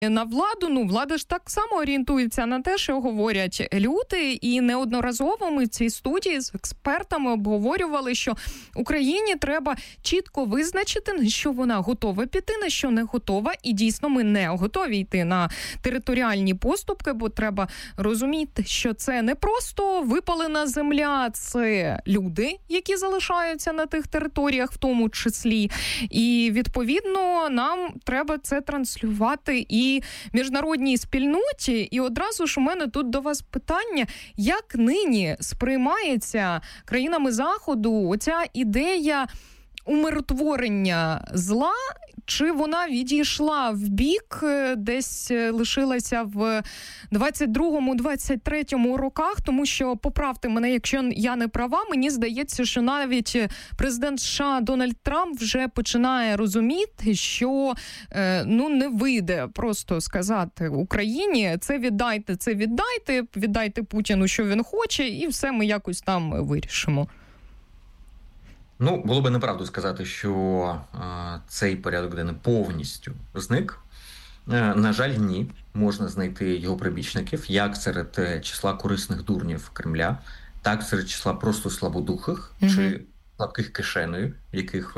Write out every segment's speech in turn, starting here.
на владу, влада ж так само орієнтується на те, що говорять люди, і неодноразово ми в цій студії з експертами обговорювали, що Україні треба чітко визначити, на що вона готова піти, на що не готова, і дійсно ми не готові йти на територіальні поступки, бо треба розуміти, що це не просто випалена земля, це люди, які залишаються на тих територіях в тому числі, і відповідно нам треба це транслювати і міжнародній спільноті. І одразу ж у мене тут до вас питання, як нині сприймається країнами Заходу оця ідея умиротворення зла, чи вона відійшла в бік, десь лишилася в 22-23 роках, тому що, поправте мене, якщо я не права, мені здається, що навіть президент США Дональд Трамп вже починає розуміти, що не вийде просто сказати Україні, це віддайте Путіну, що він хоче, і все ми якось там вирішимо. Було би неправду сказати, що цей порядок денний повністю зник. На жаль, ні. Можна знайти його прибічників, як серед числа корисних дурнів Кремля, так серед числа просто слабодухих чи слабких кишенею, яких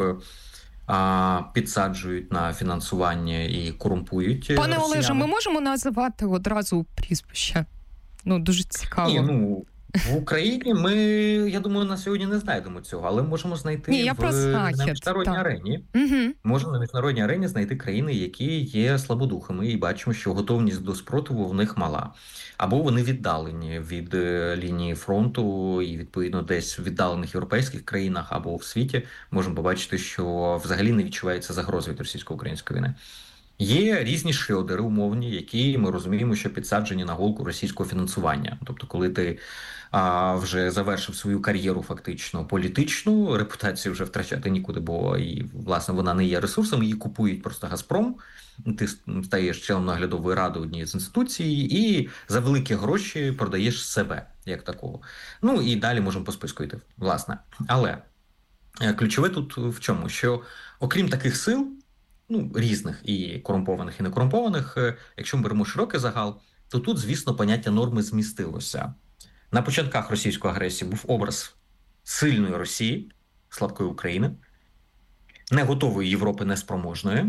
підсаджують на фінансування і корумпують. Пане росіяни. Олеже, ми можемо називати одразу прізвища? Дуже цікаво. Ні, в Україні ми, я думаю, на сьогодні не знайдемо цього, але можемо знайти на міжнародній арені. Можемо на міжнародній арені знайти країни, які є слабодухами, і бачимо, що готовність до спротиву в них мала. Або вони віддалені від лінії фронту і, відповідно, десь в віддалених європейських країнах або в світі можемо побачити, що взагалі не відчувається загрози від російсько-української війни. Є різні шльодери умовні, які ми розуміємо, що підсаджені на голку російського фінансування. Тобто, коли ти вже завершив свою кар'єру фактично політичну, репутацію вже втрачати нікуди, бо і, власне, вона не є ресурсом, її купують просто «Газпром», ти стаєш членом наглядової ради однієї з інституцій і за великі гроші продаєш себе, як такого. І далі можемо по списку йти, власне. Але ключове тут в чому? Що окрім таких сил, різних і корумпованих, і некорумпованих, якщо ми беремо широкий загал, то тут, звісно, поняття норми змістилося. На початках російської агресії був образ сильної Росії, слабкої України, не готової Європи, неспроможної,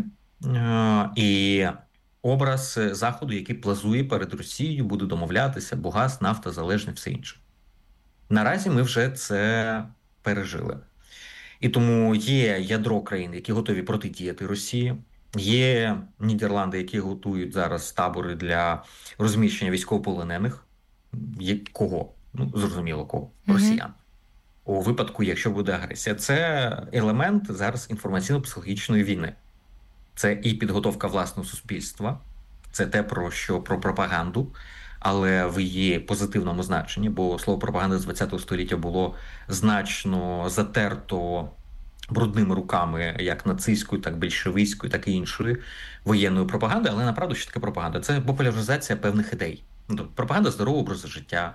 і образ Заходу, який плазує перед Росією, буде домовлятися, бо газ, нафта, залежне, все інше. Наразі ми вже це пережили. І тому є ядро країн, які готові протидіяти Росії, є Нідерланди, які готують зараз табори для розміщення військовополонених. Кого? Зрозуміло кого. Росіян. У випадку, якщо буде агресія. Це елемент зараз інформаційно-психологічної війни. Це і підготовка власного суспільства, це те, про пропаганду, але в її позитивному значенні, бо слово пропаганда з ХХ століття було значно затерто брудними руками, як нацистською, так більшовицькою, так і іншої воєнної пропаганди. Але направду, що таке пропаганда? Це популяризація певних ідей. Пропаганда здорового образу життя,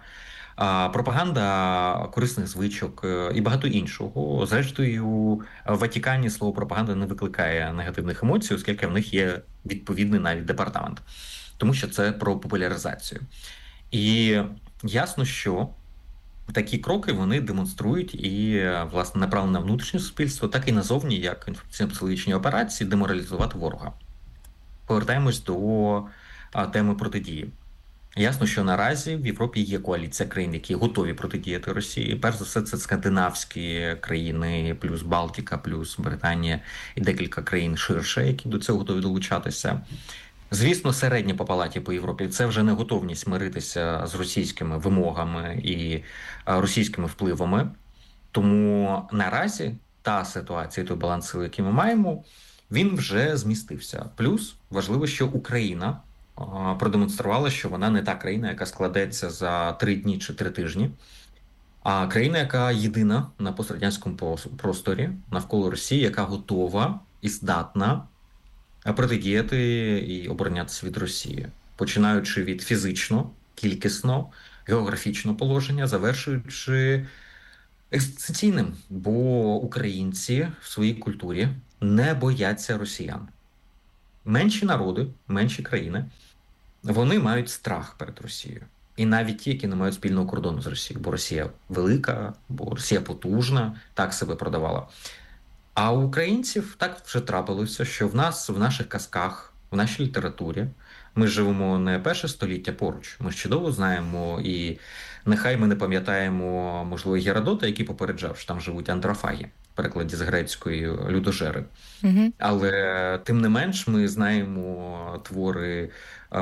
пропаганда корисних звичок і багато іншого. Зрештою, в Ватикані слово пропаганда не викликає негативних емоцій, оскільки в них є відповідний навіть департамент. Тому що це про популяризацію. І ясно, що такі кроки вони демонструють і, власне, направлено на внутрішнє суспільство, так і назовні, як інформаційно-психологічні операції, деморалізувати ворога. Повертаємось до теми протидії. Ясно, що наразі в Європі є коаліція країн, які готові протидіяти Росії. Перш за все, це скандинавські країни, плюс Балтика, плюс Британія і декілька країн ширше, які до цього готові долучатися. Звісно, середня по палаті по Європі – це вже не готовність миритися з російськими вимогами і російськими впливами. Тому наразі та ситуація, той баланс сил, який ми маємо, він вже змістився. Плюс важливо, що Україна продемонструвала, що вона не та країна, яка складеться за 3 дні чи 3 тижні, а країна, яка єдина на пострадянському просторі навколо Росії, яка готова і здатна протидіяти і оборонятися від Росії, починаючи від фізично, кількісно, географічного положення, завершуючи екзистенційним, бо українці в своїй культурі не бояться росіян. менші народи, менші країни, вони мають страх перед Росією. І навіть ті, які не мають спільного кордону з Росією, бо Росія велика, бо Росія потужна, так себе продавала. А у українців так вже трапилося, що в наших казках, в нашій літературі, ми живемо не перше століття поруч. Ми ж чудово знаємо, і нехай ми не пам'ятаємо, можливо, Геродота, який попереджав, що там живуть антрофаги, в перекладі з грецької людожери. Угу. Але тим не менш ми знаємо твори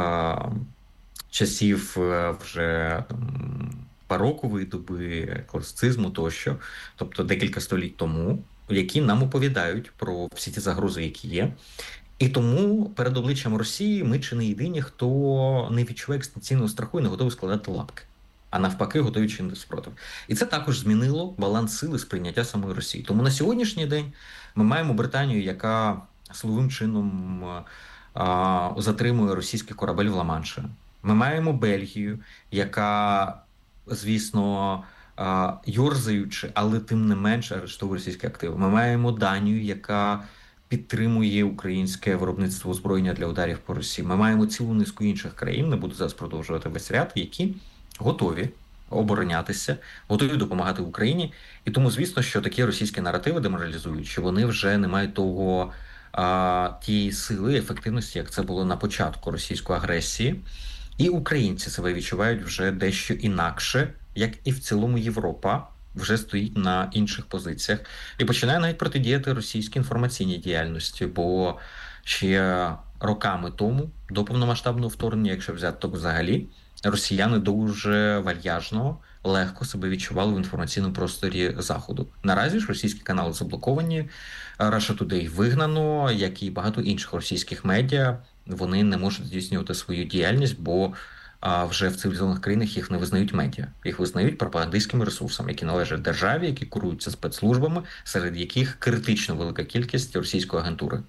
часів вже барокової доби, класицизму тощо, тобто декілька століть тому, які нам оповідають про всі ті загрози, які є. І тому перед обличчям Росії ми чи не єдині, хто не відчуває екстенційного страху і не готовий складати лапки, а навпаки готові чинити спротив. І це також змінило баланс сили сприйняття самої Росії. Тому на сьогоднішній день ми маємо Британію, яка силовим чином затримує російський корабель в Ла-Манші. Ми маємо Бельгію, яка, звісно, йорзаючи, але тим не менше арештовує російські активи. Ми маємо Данію, яка підтримує українське виробництво озброєння для ударів по Росії. Ми маємо цілу низку інших країн, не буду зараз продовжувати весь ряд, які готові оборонятися, готові допомагати Україні. І тому, звісно, що такі російські наративи деморалізують, що вони вже не мають тієї сили, ефективності, як це було на початку російської агресії. І українці себе відчувають вже дещо інакше, як і в цілому Європа вже стоїть на інших позиціях і починає навіть протидіяти російській інформаційній діяльності, бо ще роками тому, до повномасштабного вторгнення, якщо взяти то взагалі, росіяни дуже вальяжно, легко себе відчували в інформаційному просторі Заходу. Наразі ж російські канали заблоковані, Russia Today вигнано, як і багато інших російських медіа, вони не можуть здійснювати свою діяльність, бо вже в цивілізованих країнах їх не визнають медіа. Їх визнають пропагандистськими ресурсами, які належать державі, які куруються спецслужбами, серед яких критично велика кількість російської агентури.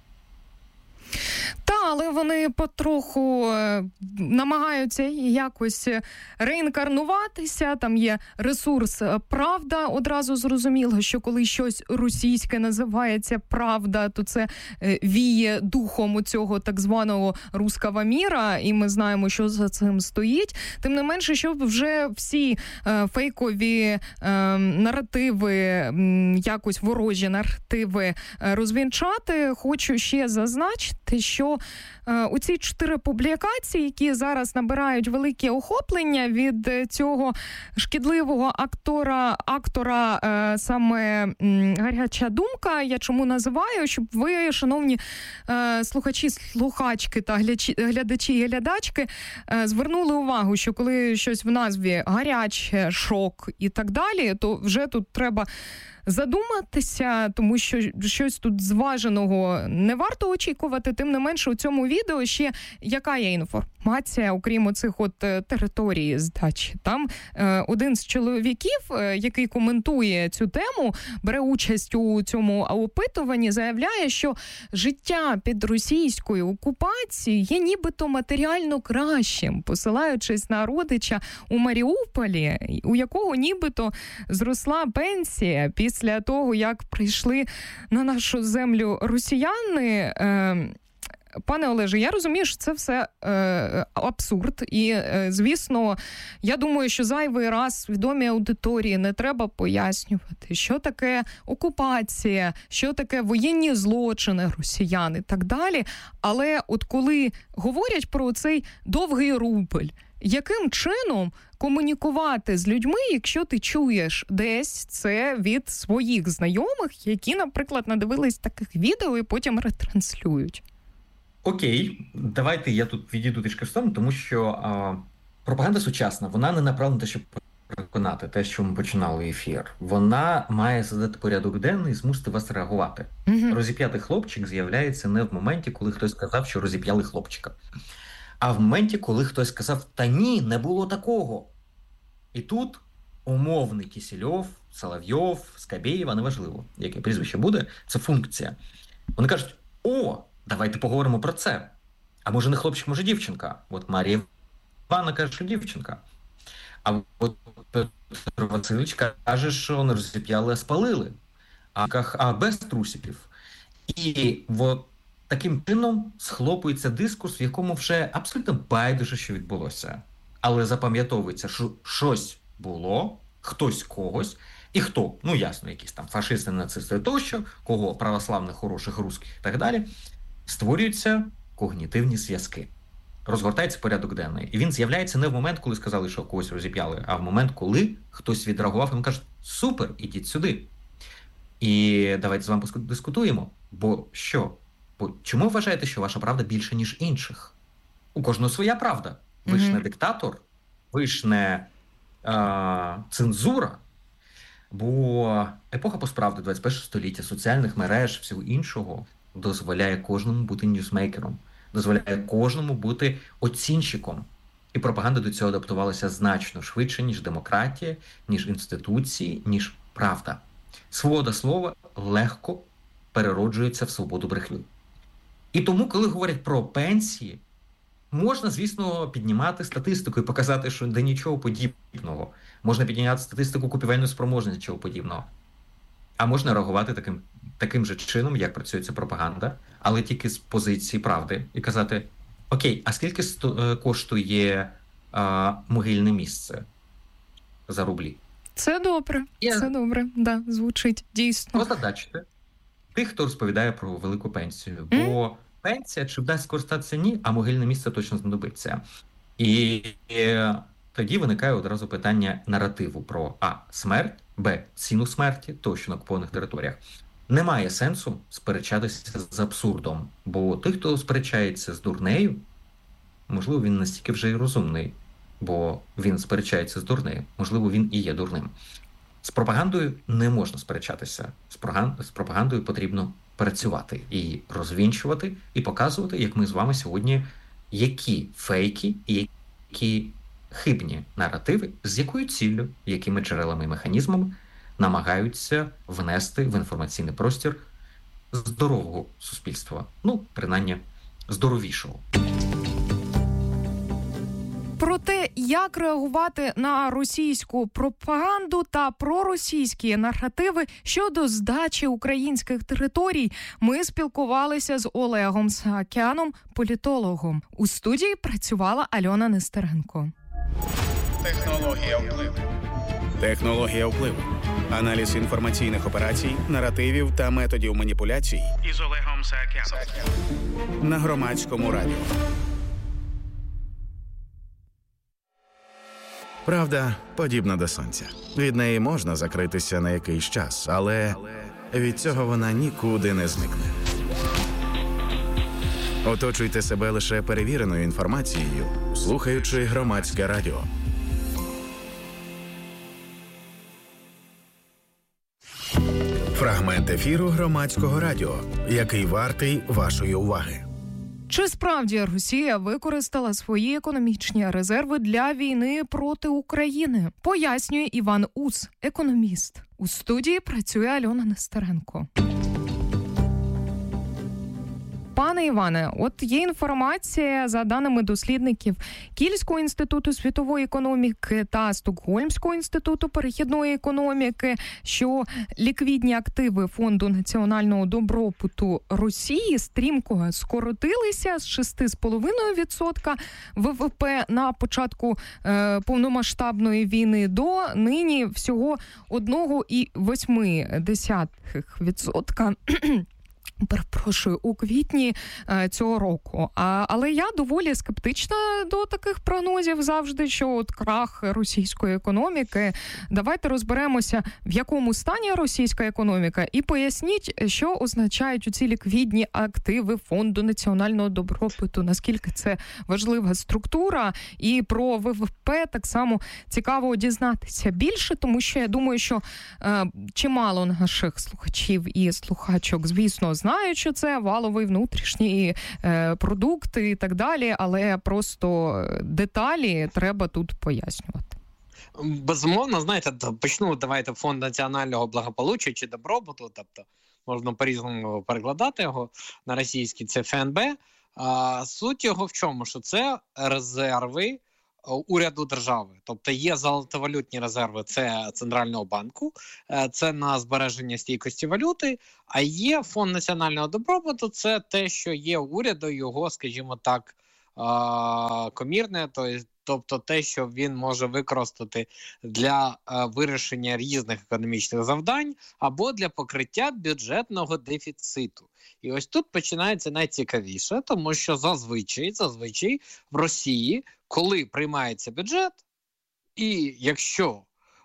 Але вони потроху намагаються якось реінкарнуватися. Там є ресурс «Правда». Одразу зрозуміло, що коли щось російське називається «Правда», то це віє духом у цього так званого «русского міра», і ми знаємо, що за цим стоїть. Тим не менше, щоб вже всі фейкові наративи, якось ворожі наративи розвінчати, хочу ще зазначити, що у ці 4 публікації, які зараз набирають велике охоплення від цього шкідливого актора саме «Гаряча думка», я чому називаю, щоб ви, шановні слухачі, слухачки та глядачі і глядачки, звернули увагу, що коли щось в назві гаряче, шок і так далі, то вже тут треба задуматися, тому що щось тут зваженого не варто очікувати. Тим не менше, у цьому відео ще яка є інформація, окрім оцих територій здачі. Там один з чоловіків, який коментує цю тему, бере участь у цьому опитуванні, заявляє, що життя під російською окупацією є нібито матеріально кращим, посилаючись на родича у Маріуполі, у якого нібито зросла пенсія після того, як прийшли на нашу землю росіяни. Пане Олеже, я розумію, що це все абсурд. І, звісно, я думаю, що зайвий раз свідомій аудиторії не треба пояснювати, що таке окупація, що таке воєнні злочини росіян і так далі. Але от коли говорять про цей довгий рубль, яким чином комунікувати з людьми, якщо ти чуєш десь це від своїх знайомих, які, наприклад, надивились таких відео і потім ретранслюють? Окей, давайте я тут відійду трішки в сторону, тому що пропаганда сучасна, вона не направлена на те, щоб переконати те, що ми починали ефір. Вона має задати порядок денний і змусити вас реагувати. Розіп'ятий хлопчик з'являється не в моменті, коли хтось сказав, що розіп'яли хлопчика, а в моменті, коли хтось сказав, та ні, не було такого. І тут умовний Кісельов, Соловйов, Скабєєва, неважливо, яке прізвище буде, це функція. Вони кажуть, давайте поговоримо про це. А може не хлопчик, може дівчинка. От Марія Івановна каже, що дівчинка. А от Петро Васильович каже, що не розіп'яли, а спалили. А без трусиків. І от таким чином схлопується дискурс, в якому вже абсолютно байдуже, що відбулося. Але запам'ятовується, що щось було, хтось когось, і хто, ну ясно, якісь там фашисти, нацисти тощо, кого православних, хороших, русських і так далі, створюються когнітивні зв'язки. Розгортається порядок денний. І він з'являється не в момент, коли сказали, що когось розіп'яли, а в момент, коли хтось відреагував, і він каже: супер, ідіть сюди. І давайте з вами дискутуємо. Бо що? Бо чому ви вважаєте, що ваша правда більше, ніж інших? У кожного своя правда. Ви ж не диктатор, ви ж не цензура. Бо епоха постправди 21 століття, соціальних мереж, всього іншого дозволяє кожному бути ньюсмейкером, дозволяє кожному бути оцінщиком. І пропаганда до цього адаптувалася значно швидше, ніж демократія, ніж інституції, ніж правда. Свобода слова легко перероджується в свободу брехні. І тому, коли говорять про пенсії, можна, звісно, піднімати статистику і показати, що де нічого подібного. Можна підняти статистику купівельної спроможності, нічого подібного. А можна реагувати таким же чином, як працює ця пропаганда, але тільки з позиції правди. І казати: окей, а скільки коштує могильне місце за рублі? Це добре, це добре, да, звучить дійсно. Озадачте тих, хто розповідає про велику пенсію. Бо пенсія, чи вдасться скористатися, ні, а могильне місце точно знадобиться. І тоді виникає одразу питання наративу про а. смерть, б. ціну смерті, тощо на окупованих територіях. Немає сенсу сперечатися з абсурдом, бо той, хто сперечається з дурнею, можливо, він настільки вже й розумний, бо він сперечається з дурнею, можливо, він і є дурним. З пропагандою не можна сперечатися. З пропагандою потрібно працювати і розвінчувати, і показувати, як ми з вами сьогодні, які фейки і які хибні наративи, з якою ціллю, якими джерелами і механізмами намагаються внести в інформаційний простір здорового суспільства. Ну, принаймні, здоровішого. Про те, як реагувати на російську пропаганду та проросійські наративи щодо здачі українських територій, ми спілкувалися з Олегом Саакяном, політологом. У студії працювала Альона Нестеренко. Технологія впливу. Технологія впливу. Аналіз інформаційних операцій, наративів та методів маніпуляцій із Олегом Саакяном на Громадському радіо. Правда подібна до сонця. Від неї можна закритися на якийсь час, але від цього вона нікуди не зникне. Оточуйте себе лише перевіреною інформацією, слухаючи Громадське радіо. Фрагмент ефіру Громадського радіо, який вартий вашої уваги. Чи справді Росія використала свої економічні резерви для війни проти України? Пояснює Іван Ус, економіст. У студії працює Альона Нестеренко. Пане Іване, от є інформація, за даними дослідників Кільського інституту світової економіки та Стокгольмського інституту перехідної економіки, що ліквідні активи Фонду національного добробуту Росії стрімко скоротилися з 6,5% ВВП на початку повномасштабної війни до нині всього 1,8%. Перепрошую, у квітні цього року. Але я доволі скептична до таких прогнозів завжди, що от крах російської економіки. Давайте розберемося, в якому стані російська економіка, і поясніть, що означають ці ліквідні активи Фонду національного добробуту, наскільки це важлива структура, і про ВВП так само цікаво дізнатися більше, тому що я думаю, що чимало наших слухачів і слухачок, звісно, знають, що це валовий внутрішній продукт і так далі, але просто деталі треба тут пояснювати. Безумовно, знаєте, почну, давайте, Фонд національного благополуччя чи добробуту, тобто можна по-різному перекладати його на російський, це ФНБ. Суть його в чому? Що це резерви уряду держави. Тобто є золотовалютні резерви, це Центрального банку, це на збереження стійкості валюти, а є Фонд національного добробуту, це те, що є уряду, його, скажімо так, комірне, тобто те, що він може використати для вирішення різних економічних завдань або для покриття бюджетного дефіциту. І ось тут починається найцікавіше, тому що зазвичай в Росії, коли приймається бюджет, і якщо,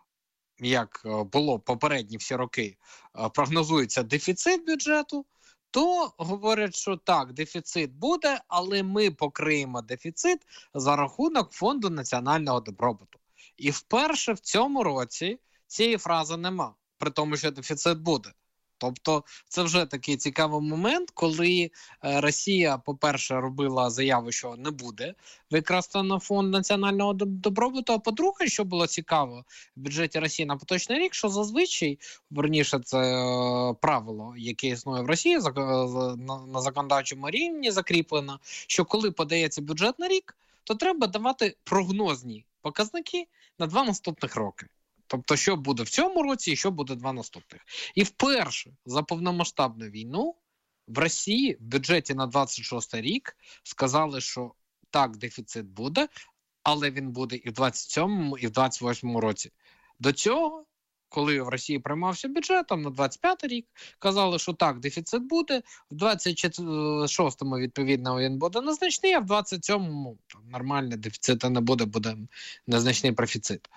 як було попередні всі роки, прогнозується дефіцит бюджету, то говорять, що так, дефіцит буде, але ми покриємо дефіцит за рахунок Фонду національного добробуту. І вперше в цьому році цієї фрази нема, при тому, що дефіцит буде. Тобто це вже такий цікавий момент, коли Росія, по-перше, робила заяву, що не буде використано Фонд національного добробуту, а по-друге, що було цікаво в бюджеті Росії на поточний рік, що зазвичай, верніше, це правило, яке існує в Росії, на законодавчому рівні закріплено, що коли подається бюджет на рік, то треба давати прогнозні показники на 2 наступних роки. Тобто, що буде в цьому році і що буде 2 наступних. І вперше за повномасштабну війну в Росії в бюджеті на 26 рік сказали, що так, дефіцит буде, але він буде і в 27-му, і в 28-му році. До цього, коли в Росії приймався бюджет, там на 25-й рік, казали, що так, дефіцит буде, в 26-му, відповідно, він буде незначний, а в 27-му нормально, дефіциту не буде, буде незначний профіцит.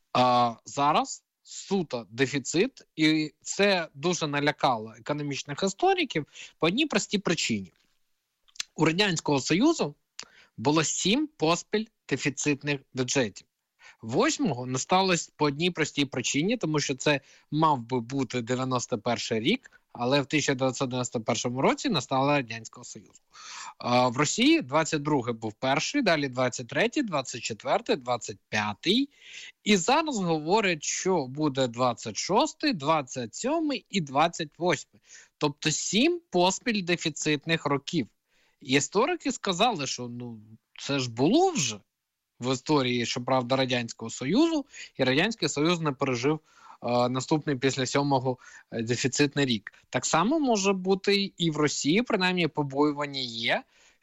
Зараз суто дефіцит, і це дуже налякало економічних істориків по одній простій причині. У Радянського Союзу було 7 поспіль дефіцитних бюджетів. 8-го не сталося по одній простій причині, тому що це мав би бути 91-й рік, але в 1991 році настала Радянського Союзу. В Росії 22-й був перший, далі 23-й, 24-й, 25-й. І зараз говорять, що буде 26-й, 27-й і 28-й. Тобто 7 поспіль дефіцитних років. І історики сказали, що це ж було вже в історії, щоправда, Радянського Союзу, і Радянський Союз не пережив наступний після 7-го дефіцитний рік. Так само може бути і в Росії, принаймні побоювання є,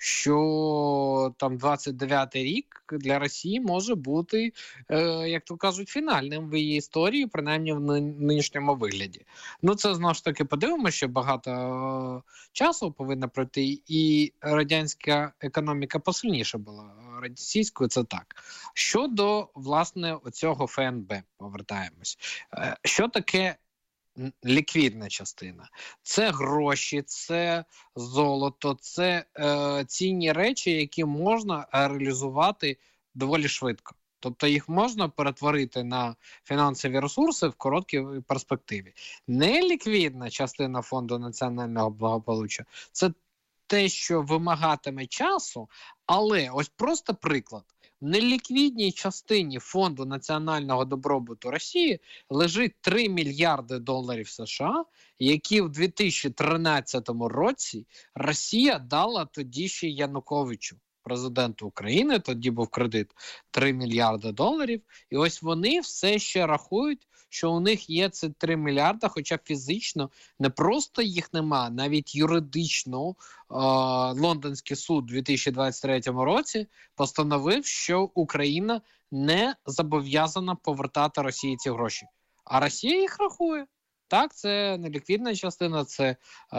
що там 29-й рік для Росії може бути, як то кажуть, фінальним в її історії, принаймні в нинішньому вигляді. Це, знову ж таки, подивимося, що багато часу повинно пройти, і радянська економіка посильніша була. Російською це так. Щодо, власне, оцього ФНБ, повертаємось. Що таке ліквідна частина? Це гроші, це золото, це цінні речі, які можна реалізувати доволі швидко. Тобто їх можна перетворити на фінансові ресурси в короткій перспективі. Неліквідна частина Фонду національного благополуччя – це те, що вимагатиме часу, але ось просто приклад. В неліквідній частині Фонду національного добробуту Росії лежить $3 мільярди США, які в 2013 році Росія дала тоді ще Януковичу, президенту України, тоді був кредит $3 мільярди, і ось вони все ще рахують, що у них є ці 3 мільярда, хоча фізично не просто їх нема, навіть юридично Лондонський суд у 2023 році постановив, що Україна не зобов'язана повертати Росії ці гроші. А Росія їх рахує. Так, це неліквідна частина, це,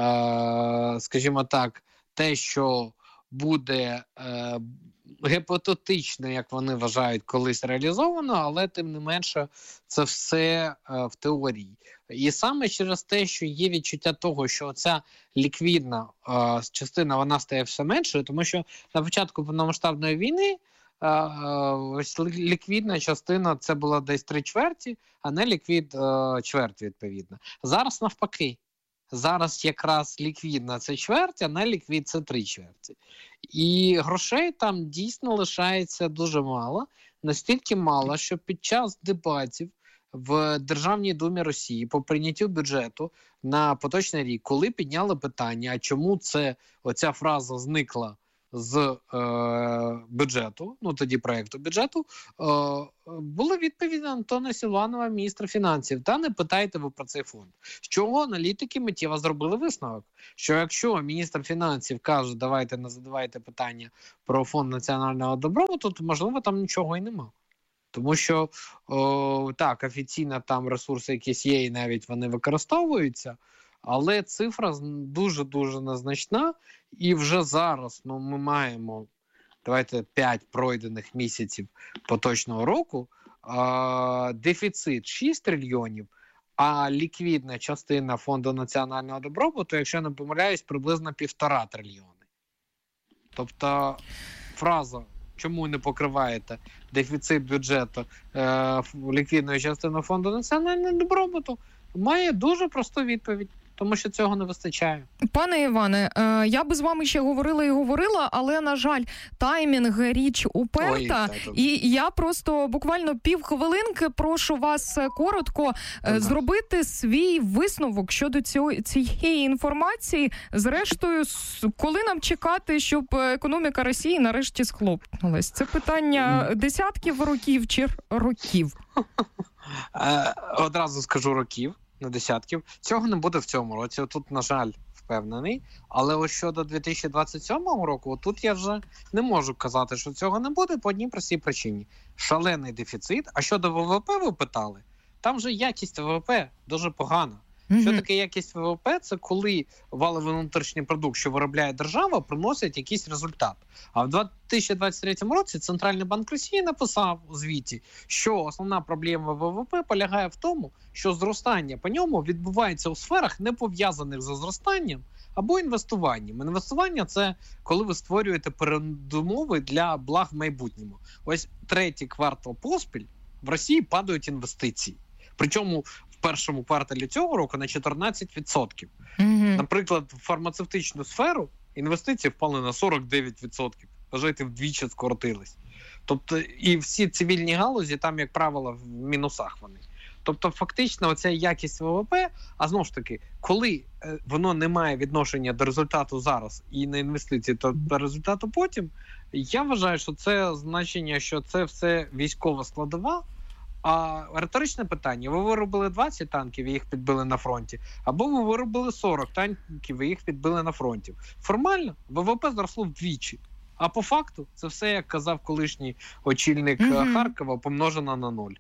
скажімо так, те, що буде гіпотетично, як вони вважають, колись реалізовано, але тим не менше це все в теорії. І саме через те, що є відчуття того, що ця ліквідна частина, вона стає все меншою, тому що на початку повномасштабної війни ось ліквідна частина це була десь 3/4, а не ліквід чверть, відповідно. Зараз навпаки. Зараз якраз ліквідна це чверть, а не ліквід це 3/4. І грошей там дійсно лишається дуже мало. Настільки мало, що під час дебатів в Державній Думі Росії по прийняттю бюджету на поточний рік, коли підняли питання, а чому оця фраза зникла з бюджету, тоді проєкту бюджету, була відповідь Антона Силуанова, міністра фінансів. Та не питайте ви про цей фонд. З чого аналітики миттєво зробили висновок? Що якщо міністр фінансів каже, давайте не задавайте питання про фонд національного добробуту, то, можливо, там нічого і нема. Тому що, так, офіційно там ресурси якісь є і навіть вони використовуються, але цифра дуже-дуже незначна, і вже зараз ми маємо, 5 пройдених місяців поточного року, дефіцит 6 трильйонів, а ліквідна частина Фонду національного добробуту, якщо не помиляюсь, приблизно 1,5 трильйони. Тобто фраза «чому не покриваєте дефіцит бюджету ліквідною частиною Фонду національного добробуту» має дуже просту відповідь. Тому що цього не вистачає. Пане Іване, я би з вами ще говорила, але, на жаль, таймінг річ уперта. І я просто буквально півхвилинки прошу вас коротко зробити свій висновок щодо цієї інформації. Зрештою, коли нам чекати, щоб економіка Росії нарешті схлопнулась? Це питання десятків років чи років? Одразу скажу років. На десятків. Цього не буде в цьому році. Тут, на жаль, впевнений. Але ось щодо 2027 року, тут я вже не можу казати, що цього не буде по одній простій причині. Шалений дефіцит. А щодо ВВП ви питали? Там же якість ВВП дуже погана. Що таке якість ВВП? Це коли валовий внутрішній продукт, що виробляє держава, приносить якийсь результат. А в 2023 році Центральний банк Росії написав у звіті, що основна проблема ВВП полягає в тому, що зростання по ньому відбувається у сферах, не пов'язаних зі зростанням або інвестуванням. Інвестування – це коли ви створюєте передумови для благ в майбутньому. Ось 3-й квартал поспіль в Росії падають інвестиції. Причому в першому кварталі цього року на 14%. Наприклад, в фармацевтичну сферу інвестиції впали на 49%. Вважайте, вдвічі скоротились. Тобто, і всі цивільні галузі там, як правило, в мінусах вони. Тобто, фактично, оця якість ВВП, а знову ж таки, коли воно не має відношення до результату зараз і на інвестиції, то до результату потім, я вважаю, що це значення, що це все військова складова. А риторичне питання: ви виробили 20 танків і їх підбили на фронті, або ви виробили 40 танків і їх підбили на фронті. Формально ВВП зросло вдвічі. А по факту це все, як казав колишній очільник Харкова, помножено на 0.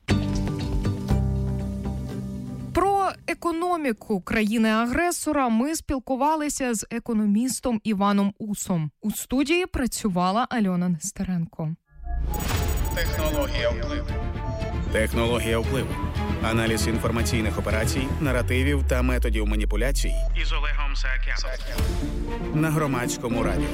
Про економіку країни-агресора ми спілкувалися з економістом Іваном Усом. У студії працювала Альона Нестеренко. Технологія впливу. Технологія впливу. Аналіз інформаційних операцій, наративів та методів маніпуляцій із Олегом Саакяном на Громадському радіо.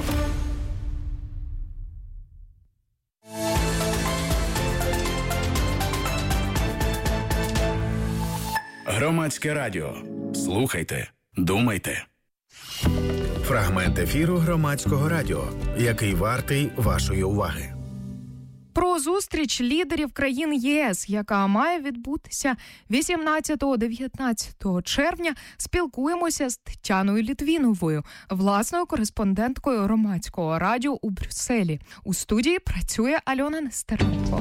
Громадське радіо. Слухайте, думайте. Фрагмент ефіру Громадського радіо, який вартий вашої уваги. Про зустріч лідерів країн ЄС, яка має відбутися 18-19 червня, спілкуємося з Тетяною Літвіновою, власною кореспонденткою Громадського радіо у Брюсселі. У студії працює Альона Нестеренко.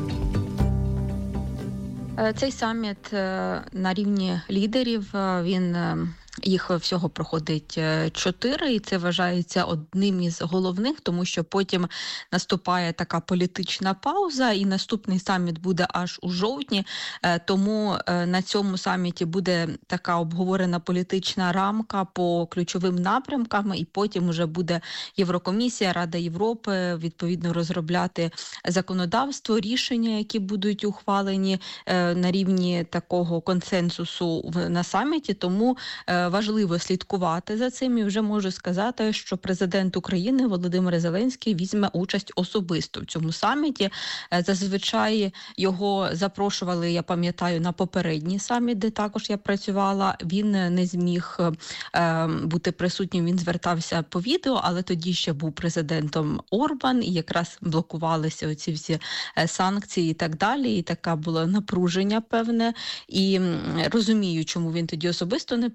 Цей саміт на рівні лідерів, їх всього проходить 4, і це вважається одним із головних, тому що потім наступає така політична пауза, і наступний саміт буде аж у жовтні, тому на цьому саміті буде така обговорена політична рамка по ключовим напрямкам, і потім вже буде Єврокомісія, Рада Європи, відповідно розробляти законодавство, рішення, які будуть ухвалені на рівні такого консенсусу на саміті, тому важливо слідкувати за цим, і вже можу сказати, що президент України Володимир Зеленський візьме участь особисто в цьому саміті. Зазвичай його запрошували, я пам'ятаю, на попередній саміт, де також я працювала. Він не зміг бути присутнім, він звертався по відео, але тоді ще був президентом Орбан, і якраз блокувалися оці всі санкції і так далі, і така було напруження певне. І розумію, чому він тоді особисто не приїхав,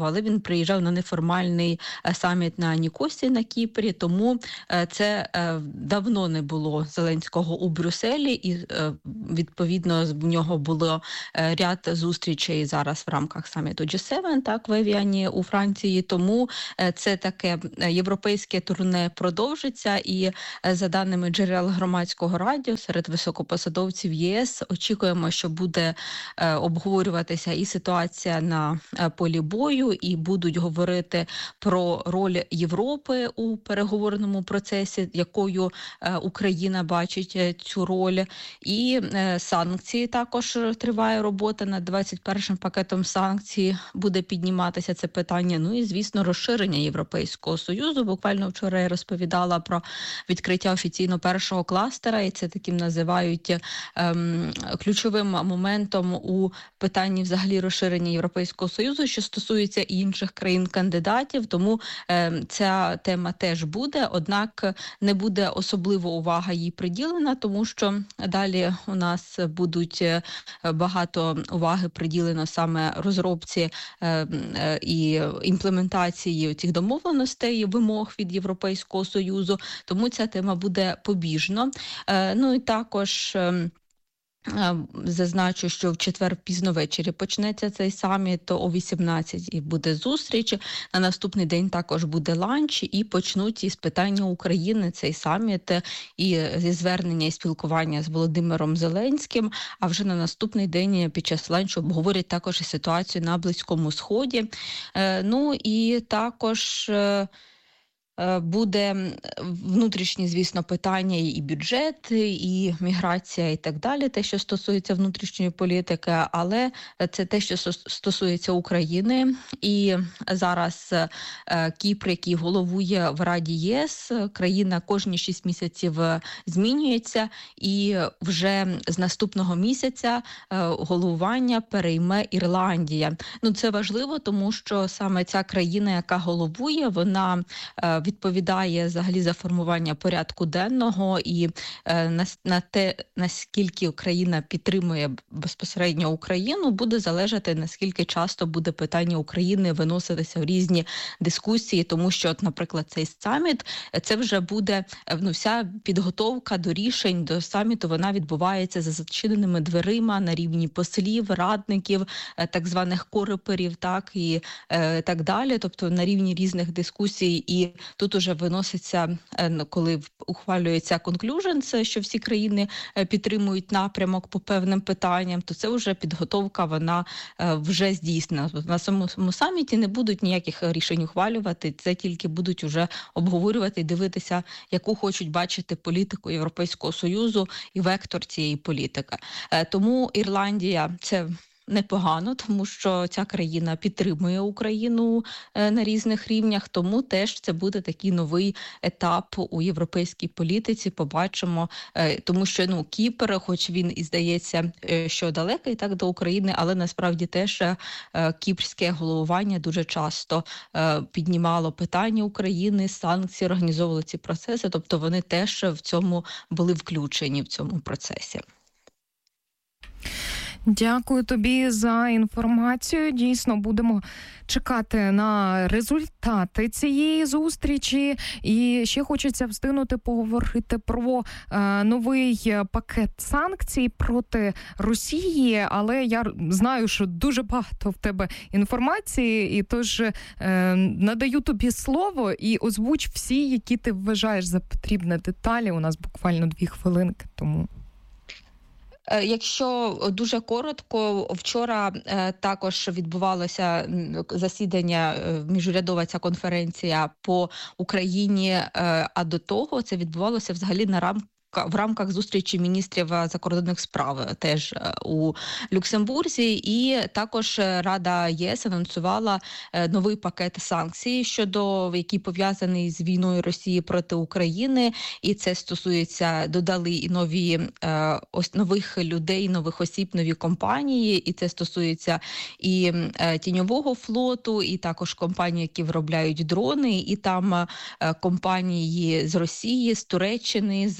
приїхав, але він приїжджав на неформальний саміт на Нікосі на Кіпрі, тому це давно не було Зеленського у Брюсселі, і відповідно в нього було ряд зустрічей зараз в рамках саміту G7, так, в Евіані у Франції, тому це таке європейське турне продовжиться, і за даними джерел громадського радіо серед високопосадовців ЄС очікуємо, що буде обговорюватися і ситуація на полі бою, і будуть говорити про роль Європи у переговорному процесі, якою Україна бачить цю роль, і санкції також триває робота над 21-м пакетом санкцій, буде підніматися це питання. Ну і, звісно, розширення Європейського Союзу. Буквально вчора я розповідала про відкриття офіційно першого кластера, і це таким називають ключовим моментом у питанні взагалі розширення Європейського Союзу, що стосується і інших країн-кандидатів, тому ця тема теж буде, однак не буде особливо увага їй приділена, тому що далі у нас будуть багато уваги приділено саме розробці і імплементації цих домовленостей і вимог від Європейського Союзу, тому ця тема буде побіжно. Ну і також зазначу, що в четвер пізно ввечері почнеться цей саміт, о 18 і буде зустріч. На наступний день також буде ланч, і почнуть із питання України цей саміт і зі звернення і спілкування з Володимиром Зеленським. А вже на наступний день під час ланчу обговорять також і ситуацію на Близькому Сході. Ну і також буде внутрішні, звісно, питання і бюджет, і міграція, і так далі, те, що стосується внутрішньої політики, але це те, що стосується України. І зараз Кіпр, який головує в Раді ЄС, країна кожні 6 місяців змінюється, і вже з наступного місяця головування перейме Ірландія. Ну, це важливо, тому що саме ця країна, яка головує, вона відповідає взагалі за формування порядку денного, і на те, наскільки Україна підтримує безпосередньо Україну, буде залежати, наскільки часто буде питання України виноситися в різні дискусії, тому що, от, наприклад, цей саміт, це вже буде, вся підготовка до рішень, до саміту, вона відбувається за зачиненими дверима на рівні послів, радників, так званих кореперів, так, і так далі, тобто на рівні різних дискусій, і тут уже виноситься, коли ухвалюється conclusions, що всі країни підтримують напрямок по певним питанням, то це вже підготовка, вона вже здійснена. На самому саміті не будуть ніяких рішень ухвалювати, це тільки будуть вже обговорювати і дивитися, яку хочуть бачити політику Європейського Союзу і вектор цієї політики. Тому Ірландія – це непогано, тому що ця країна підтримує Україну на різних рівнях, тому теж це буде такий новий етап у європейській політиці, побачимо, тому що Кіпр, хоч він і здається, що далекий так до України, але насправді теж кіпрське головування дуже часто піднімало питання України, санкції, організовували ці процеси, тобто вони теж в цьому були включені в цьому процесі. Дякую тобі за інформацію. Дійсно, будемо чекати на результати цієї зустрічі. І ще хочеться встигнути поговорити про новий пакет санкцій проти Росії. Але я знаю, що дуже багато в тебе інформації, і тож надаю тобі слово і озвуч всі, які ти вважаєш за потрібне деталі. У нас буквально 2 хвилинки тому. Якщо дуже коротко, вчора також відбувалося засідання, міжурядова ця конференція по Україні, а до того це відбувалося взагалі в рамках зустрічі міністрів закордонних справ теж у Люксембурзі, і також Рада ЄС анонсувала новий пакет санкцій, який пов'язаний з війною Росії проти України, і це стосується, додали і нових людей, нових осіб, нові компанії, і це стосується і тіньового флоту, і також компаній, які виробляють дрони, і там компанії з Росії, з Туреччини, з Еміратів,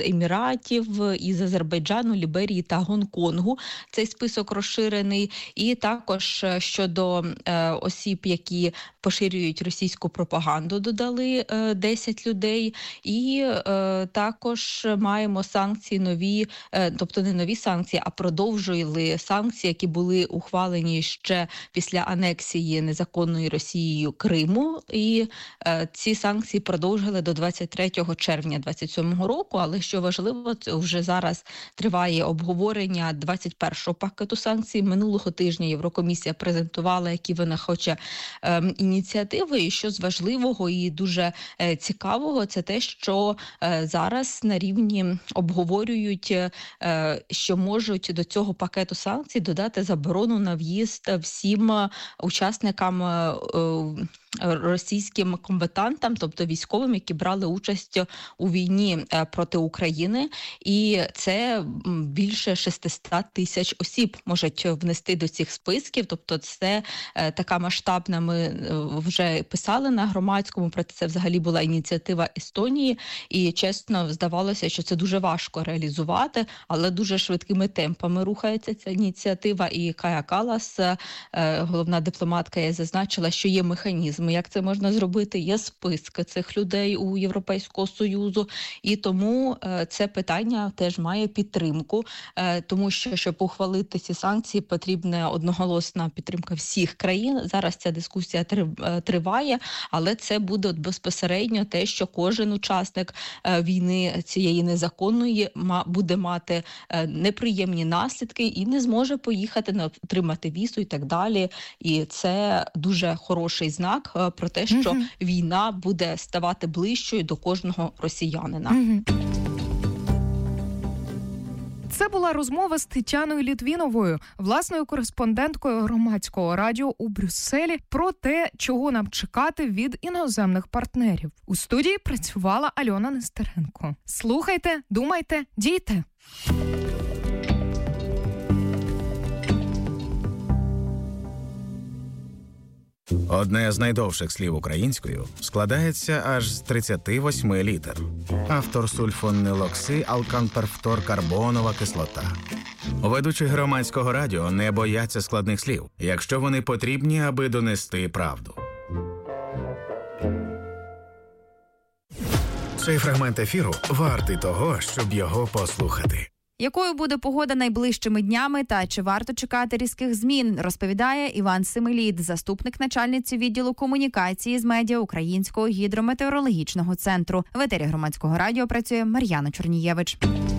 Еміратів, із Азербайджану, Ліберії та Гонконгу. Цей список розширений. І також щодо осіб, які поширюють російську пропаганду, додали 10 людей. І також маємо санкції нові, тобто не нові санкції, а продовжували санкції, які були ухвалені ще після анексії незаконної Росією Криму. І ці санкції продовжили до 23 червня 2027 року. Але що важливо, вже зараз триває обговорення 21-го пакету санкцій. Минулого тижня Єврокомісія презентувала, які вона хоче ініціативи. І що з важливого і дуже цікавого, це те, що зараз на рівні обговорюють, що можуть до цього пакету санкцій додати заборону на в'їзд всім учасникам, російським комбатантам, тобто військовим, які брали участь у війні проти України. І це більше 600 тисяч осіб можуть внести до цих списків. Тобто це така масштабна, ми вже писали на громадському, проте це взагалі була ініціатива Естонії. І чесно, здавалося, що це дуже важко реалізувати, але дуже швидкими темпами рухається ця ініціатива. І Кая Калас, головна дипломатка, я зазначила, що є механізм, як це можна зробити, є списки цих людей у Європейського Союзу, і тому це питання теж має підтримку, тому що, щоб ухвалити ці санкції, потрібна одноголосна підтримка всіх країн. Зараз ця дискусія триває, але це буде безпосередньо те, що кожен учасник війни цієї незаконної буде мати неприємні наслідки і не зможе поїхати, не отримати візу і так далі. І це дуже хороший знак про те, що війна буде ставати ближчою до кожного росіянина. Це була розмова з Тетяною Літвіновою, власною кореспонденткою Громадського радіо у Брюсселі, про те, чого нам чекати від іноземних партнерів. У студії працювала Альона Нестеренко. Слухайте, думайте, дійте! Одне з найдовших слів українською складається аж з 38 літер. Автор сульфонилокси алканперфторкарбонова кислота. Ведучі Громадського радіо не бояться складних слів, якщо вони потрібні, аби донести правду. Цей фрагмент ефіру вартий того, щоб його послухати. Якою буде погода найближчими днями та чи варто чекати різких змін, розповідає Іван Семелід, заступник начальниці відділу комунікації з медіа Українського гідрометеорологічного центру. В етері Громадського радіо працює Мар'яна Чорнієвич.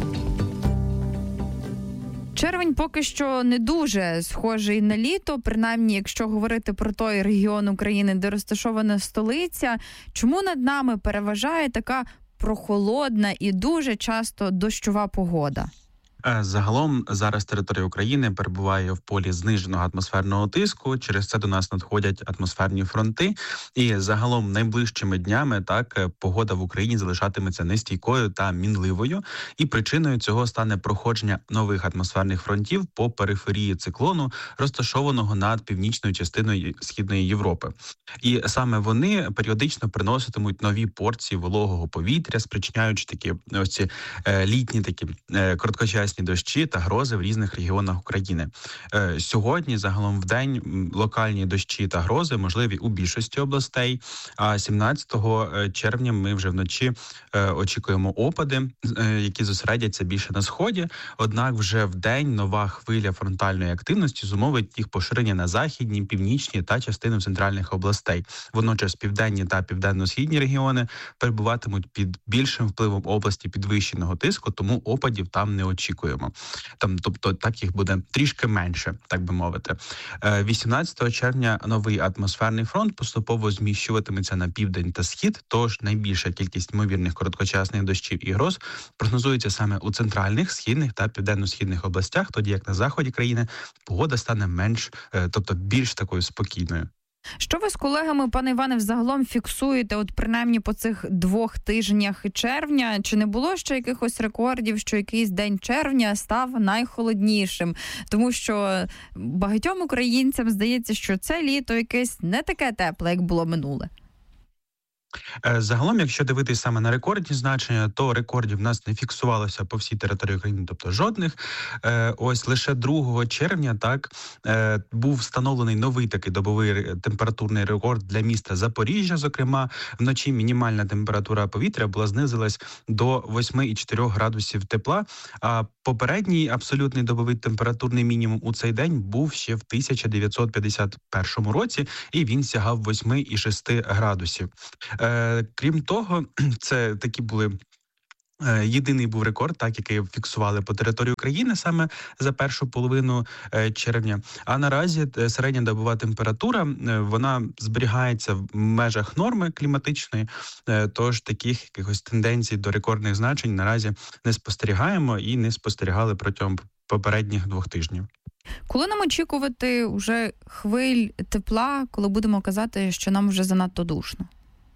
Червень поки що не дуже схожий на літо, принаймні, якщо говорити про той регіон України, де розташована столиця. Чому над нами переважає така прохолодна і дуже часто дощова погода? Загалом зараз територія України перебуває в полі зниженого атмосферного тиску, через це до нас надходять атмосферні фронти, і загалом найближчими днями погода в Україні залишатиметься нестійкою та мінливою, і причиною цього стане проходження нових атмосферних фронтів по периферії циклону, розташованого над північною частиною Східної Європи. І саме вони періодично приноситимуть нові порції вологого повітря, спричиняючи такі ось ці літні такі короткочасні дощі та грози в різних регіонах України. Сьогодні загалом в день локальні дощі та грози можливі у більшості областей, а 17 червня ми вже вночі очікуємо опади, які зосередяться більше на сході, однак вже в день нова хвиля фронтальної активності зумовить їх поширення на західні, північні та частину центральних областей. Водночас південні та південно-східні регіони перебуватимуть під більшим впливом області підвищеного тиску, тому опадів там не очікуємо. Тобто так їх буде трішки менше, так би мовити. 18 червня новий атмосферний фронт поступово зміщуватиметься на південь та схід, тож найбільша кількість ймовірних короткочасних дощів і гроз прогнозується саме у центральних, східних та південно-східних областях, тоді як на заході країни погода стане більш такою спокійною. Що ви з колегами, пане Іване, взагалом фіксуєте, от принаймні по цих 2 тижнях червня? Чи не було ще якихось рекордів, що якийсь день червня став найхолоднішим? Тому що багатьом українцям здається, що це літо якесь не таке тепле, як було минуле. Загалом, якщо дивитись саме на рекордні значення, то рекордів в нас не фіксувалося по всій території України, тобто жодних. Ось лише 2 червня був встановлений новий такий добовий температурний рекорд для міста Запоріжжя. Зокрема, вночі мінімальна температура повітря була знизилась до 8,4 градусів тепла, а попередній абсолютний добовий температурний мінімум у цей день був ще в 1951 році, і він сягав 8,6 градусів. Крім того, це такі були єдиний був рекорд, який фіксували по території України саме за першу половину червня. А наразі середня добова температура, вона зберігається в межах норми кліматичної, тож таких якихось тенденцій до рекордних значень наразі не спостерігаємо і не спостерігали протягом попередніх 2 тижнів. Коли нам очікувати вже хвиль тепла, коли будемо казати, що нам вже занадто душно?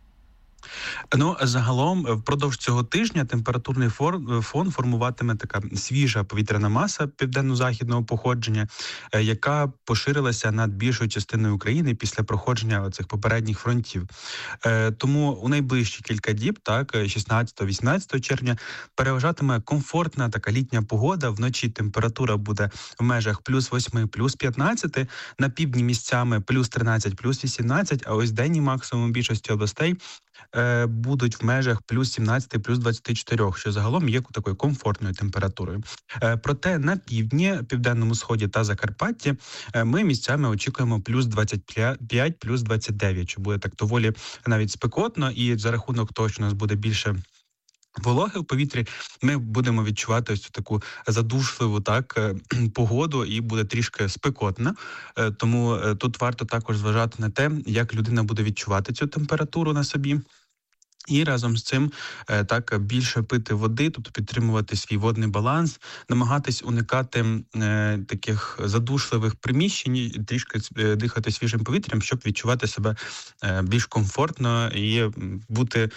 Загалом, впродовж цього тижня температурний фон формуватиме така свіжа повітряна маса південно-західного походження, яка поширилася над більшою частиною України після проходження цих попередніх фронтів. Тому у найближчі кілька діб, 16-18 червня, переважатиме комфортна така літня погода. Вночі температура буде в межах плюс 8, плюс 15, на півдні місцями плюс 13, плюс 18, а ось денні максимум більшості областей будуть в межах плюс 17, плюс 24, що загалом є такою комфортною температурою. Проте на півдні, південному сході та Закарпатті ми місцями очікуємо плюс 25, плюс 29, що буде так доволі навіть спекотно, і за рахунок того, що у нас буде більше вологи в повітрі, ми будемо відчувати ось таку задушливу погоду, і буде трішки спекотно. Тому тут варто також зважати на те, як людина буде відчувати цю температуру на собі. І разом з цим більше пити води, тобто підтримувати свій водний баланс, намагатись уникати таких задушливих приміщень, трішки дихати свіжим повітрям, щоб відчувати себе більш комфортно і бути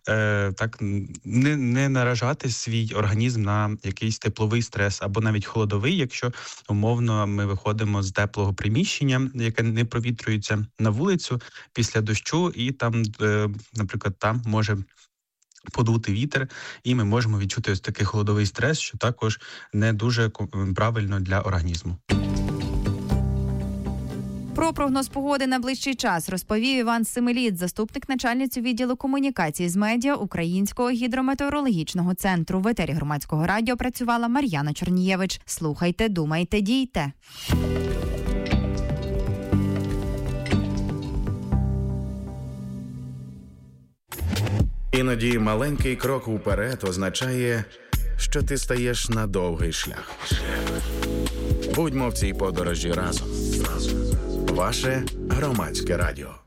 не наражати свій організм на якийсь тепловий стрес або навіть холодовий, якщо умовно ми виходимо з теплого приміщення, яке не провітрюється, на вулицю після дощу, і там, наприклад, там може подути вітер, і ми можемо відчути ось такий холодовий стрес, що також не дуже правильно для організму. Про прогноз погоди на ближчий час розповів Іван Семилід, заступник начальниці відділу комунікації з медіа Українського гідрометеорологічного центру. В етері Громадського радіо працювала Мар'яна Чорнієвич. Слухайте, думайте, дійте. Іноді маленький крок уперед означає, що ти стаєш на довгий шлях. Будьмо в цій подорожі разом. Ваше Громадське радіо.